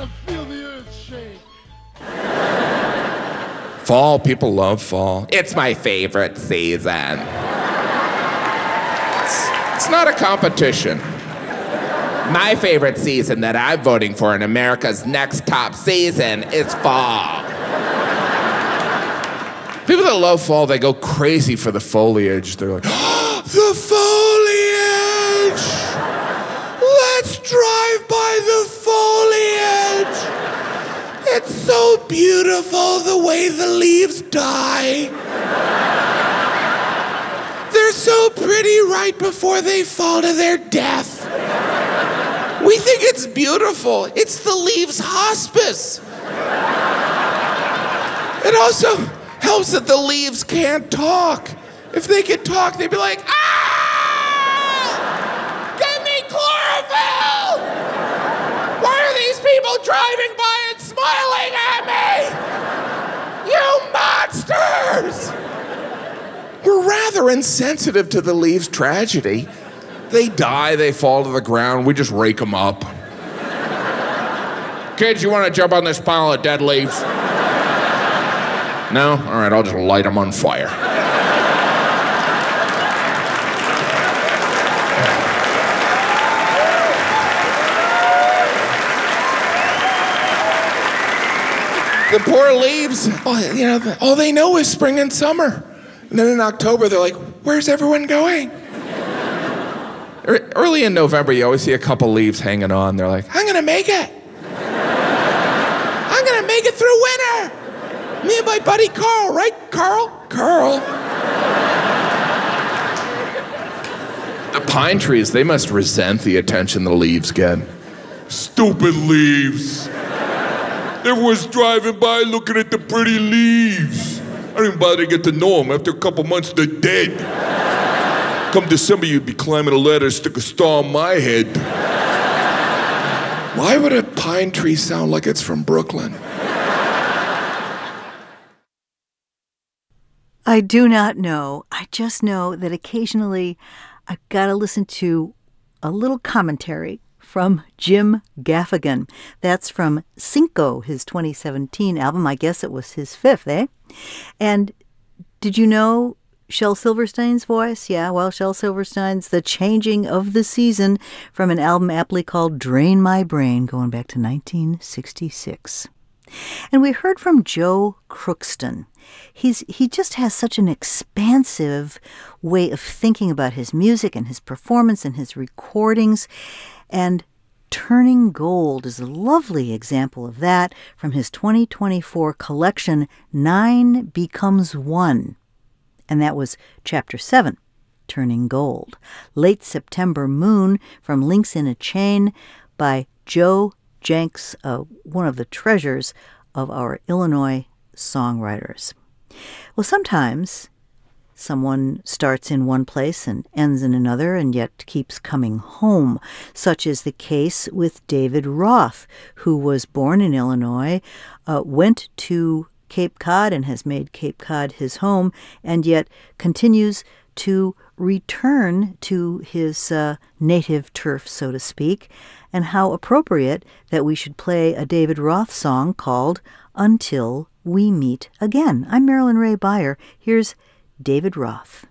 gotta feel the earth shake. Fall, people love fall. It's my favorite season. It's not a competition. My favorite season that I'm voting for in America's next top season is fall. People that love fall, they go crazy for the foliage. They're like, oh, the foliage! Let's drive by the foliage! It's so beautiful the way the leaves die. They're so pretty right before they fall to their death. We think it's beautiful. It's the leaves' hospice. It also helps that the leaves can't talk. If they could talk, they'd be like, ah! Give me chlorophyll! Why are these people driving by and smiling at me? You monsters! We're rather insensitive to the leaves' tragedy. They die, they fall to the ground, we just rake them up. Kids, you want to jump on this pile of dead leaves? No? All right, I'll just light them on fire. The poor leaves, all they know is spring and summer. And then in October, they're like, where's everyone going? Early in November, you always see a couple leaves hanging on. They're like, I'm gonna make it. I'm gonna make it through winter. Me and my buddy Carl, right, Carl? Carl. The pine trees, they must resent the attention the leaves get. Stupid leaves. Everyone's driving by looking at the pretty leaves. I didn't bother to get to know them. After a couple months, they're dead. Come December, you'd be climbing a ladder, stick a star on my head. Why would a pine tree sound like it's from Brooklyn? I do not know. I just know that occasionally I've got to listen to a little commentary from Jim Gaffigan. That's from Cinco, his 2017 album. I guess it was his fifth, eh? And did you know Shel Silverstein's voice? Yeah, well, Shel Silverstein's The Changing of the Season from an album aptly called Drain My Brain, going back to 1966. And we heard from Joe Crookston. He just has such an expansive way of thinking about his music and his performance and his recordings. And Turning Gold is a lovely example of that from his 2024 collection, 9 Becomes One. And that was Chapter 7, Turning Gold. Late September Moon from Links in a Chain by Joe Jenks, one of the treasures of our Illinois songwriters. Well, sometimes someone starts in one place and ends in another and yet keeps coming home. Such is the case with David Roth, who was born in Illinois, went to Cape Cod and has made Cape Cod his home, and yet continues to return to his native turf, so to speak, and how appropriate that we should play a David Roth song called Until We Meet Again. I'm Marilyn Ray Beyer. Here's David Roth.